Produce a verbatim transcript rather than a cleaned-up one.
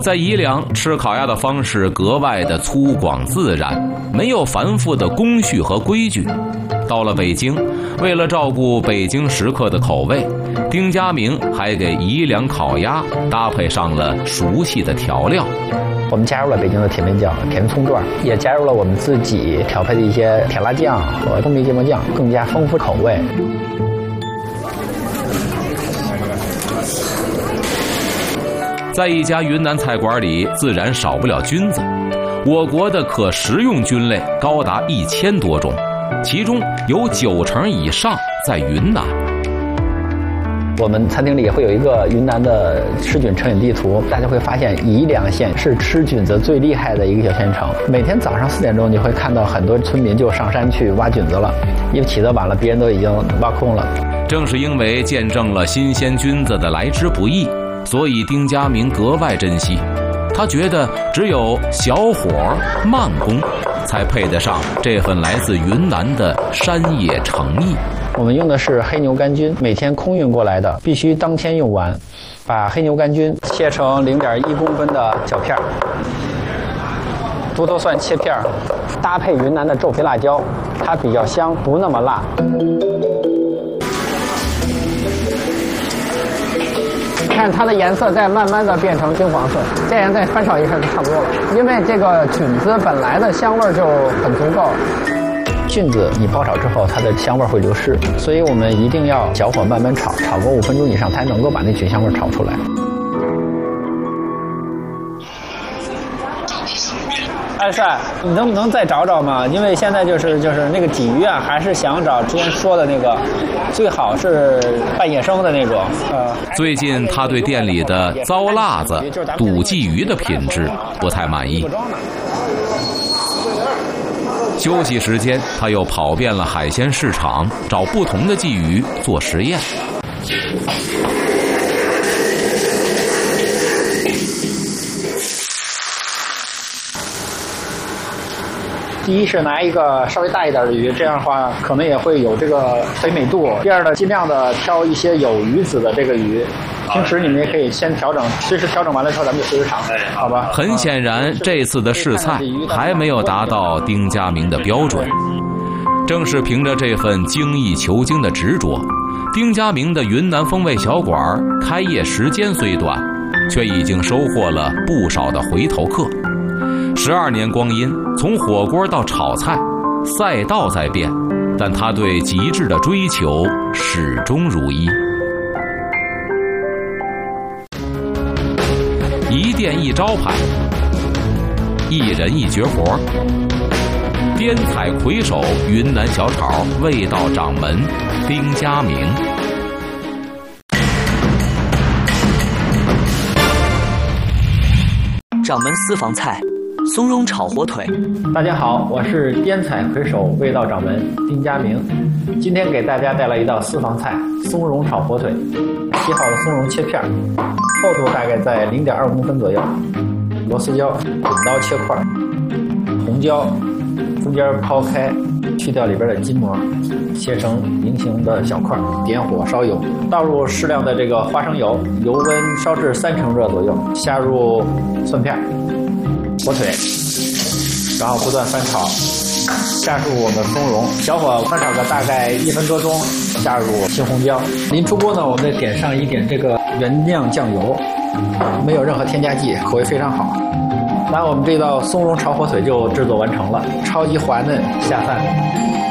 在宜良吃烤鸭的方式格外的粗犷自然，没有繁复的工序和规矩。到了北京，为了照顾北京食客的口味，丁家明还给宜良烤鸭搭配上了熟悉的调料。 我们加入了北京的甜面酱、甜葱段，也加入了我们自己调配的一些甜辣酱和东北芥末酱，更加丰富口味。 在一家云南菜馆里，自然少不了菌子。我国的可食用菌类高达一千多种，其中有九成以上在云南。 我们餐厅里也会有一个云南的吃菌成瘾地图，大家会发现宜良县是吃菌子最厉害的一个小县城。每天早上四点钟，你会看到很多村民就上山去挖菌子了，因为起得晚了，别人都已经挖空了。 正是因为见证了新鲜菌子的来之不易，所以丁家明格外珍惜。他觉得只有小火慢工，才配得上这份来自云南的山野诚意。 我们用的是黑牛肝菌，每天空运过来的，必须当天用完。把黑牛肝菌切成零点一公分的小片儿，猪头蒜切片儿，搭配云南的皱皮辣椒，它比较香，不那么辣。看它的颜色在慢慢的变成金黄色，这样再翻炒一下就差不多了。因为这个菌子本来的香味就很足够，菌子你爆炒之后，它的香味会流失，所以我们一定要小火慢慢炒，炒个五分钟以上，才能够把那菌香味炒出来。二帅，你能不能再找找嘛？因为现在就是就是那个鲫鱼啊，还是想找之前说的那个，最好是半野生的那种。呃， 最近他对店里的糟辣子、赌鲫鱼的品质不太满意。休息时间，他又跑遍了海鲜市场，找不同的鲫鱼做实验。 第一是拿一个稍微大一点的鱼，这样的话可能也会有这个肥美度。第二呢，尽量的挑一些有鱼籽的这个鱼。平时你们也可以先调整，随时调整完了之后咱们就随时尝，好吧？ 很显然，这次的试菜还没有达到丁家明的标准。正是凭着这份精益求精的执着，丁家明的云南风味小馆开业时间虽短，却已经收获了不少的回头客。十二年光阴，从火锅到炒菜，赛道在变，但他对极致的追求始终如一。一店一招牌，一人一绝活，滇彩魁首云南小炒味道掌门丁家明。 掌门私房菜松茸炒火腿。 大家好，我是滇彩魁首味道掌门丁家明，今天给大家带来一道私房菜松茸炒火腿。切好的松茸切片，厚度大概在 零点二公分左右。螺丝椒滚刀切块，红椒中间抛开，去掉里边的筋膜，切成菱形的小块，点火烧油，倒入适量的这个花生油，油温烧至三成热左右，下入蒜片、火腿，然后不断翻炒，下入我们松茸，小火翻炒个大概一分多钟，下入青红椒。临出锅呢，我们再点上一点这个原酿酱油，没有任何添加剂，口味非常好。那我们这道松茸炒火腿就制作完成了，超级滑嫩下饭。